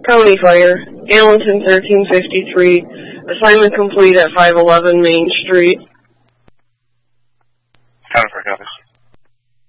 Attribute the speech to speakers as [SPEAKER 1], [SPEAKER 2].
[SPEAKER 1] County Fire, Allenton 1353, assignment complete at 511 Main Street.
[SPEAKER 2] County Fire, copies.